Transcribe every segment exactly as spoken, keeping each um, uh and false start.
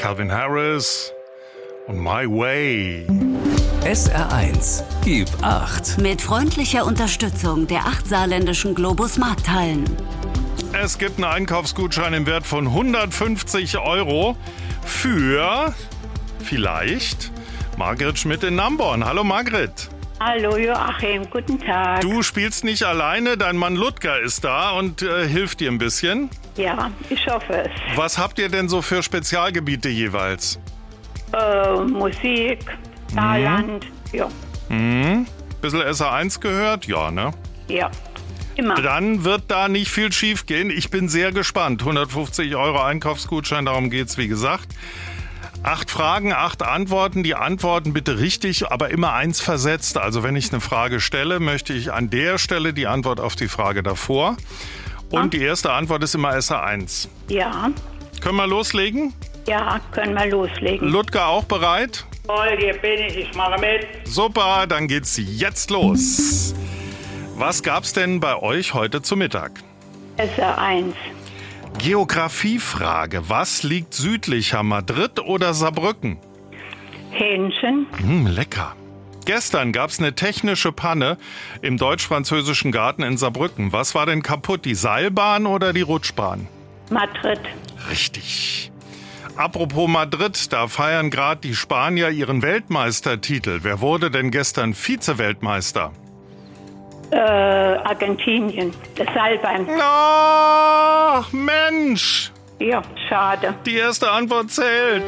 Calvin Harris und My Way. S R eins, gib acht. Mit freundlicher Unterstützung der acht saarländischen Globus Markthallen. Es gibt einen Einkaufsgutschein im Wert von hundertfünfzig Euro für, vielleicht, Margret Schmidt in Namborn. Hallo Margret. Hallo Joachim, guten Tag. Du spielst nicht alleine, dein Mann Ludger ist da und äh, hilft dir ein bisschen. Ja, ich hoffe es. Was habt ihr denn so für Spezialgebiete jeweils? Äh, Musik, Saarland, mhm. ja. Mhm. Bisschen S R eins gehört? Ja, ne? Ja, immer. Dann wird da nicht viel schief gehen. Ich bin sehr gespannt. hundertfünfzig Euro Einkaufsgutschein, darum geht's, wie gesagt. Acht Fragen, acht Antworten. Die Antworten bitte richtig, aber immer eins versetzt. Also wenn ich eine Frage stelle, möchte ich an der Stelle die Antwort auf die Frage davor. Und die erste Antwort ist immer S R eins. Ja. Können wir loslegen? Ja, können wir loslegen. Ludger auch bereit? Voll, hier bin ich, ich mache mit. Super, dann geht's jetzt los. Was gab's denn bei euch heute zu Mittag? S R eins. Geografiefrage. Was liegt südlicher, Madrid oder Saarbrücken? Hähnchen. Hm, lecker. Gestern gab's eine technische Panne im deutsch-französischen Garten in Saarbrücken. Was war denn kaputt, die Seilbahn oder die Rutschbahn? Madrid. Richtig. Apropos Madrid, da feiern gerade die Spanier ihren Weltmeistertitel. Wer wurde denn gestern Vize-Weltmeister? Äh, Argentinien. Das Seilbahn. Ach, Mensch! Ja, schade. Die erste Antwort zählt.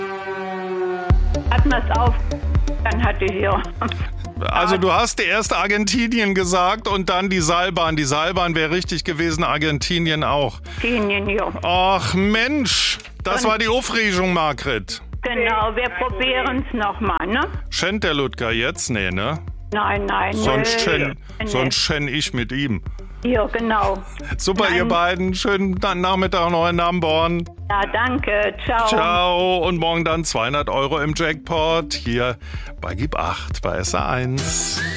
Hat man es auf, dann hatte ich ja. Also du hast erst Argentinien gesagt und dann die Seilbahn. Die Seilbahn wäre richtig gewesen, Argentinien auch. Argentinien, ja. Ach Mensch, das war die Aufregung, Margret. Genau, wir probieren es nochmal, ne? Schenkt der Ludger jetzt? Nee, ne? Nein, nein. Sonst nö. schen, sonst schen ich mit ihm. Ja, genau. Super, Nein. ihr beiden. Schönen Nachmittag noch in Namborn. Ja, danke. Ciao. Ciao. Und morgen dann zweihundert Euro im Jackpot hier bei Gib acht bei S R eins.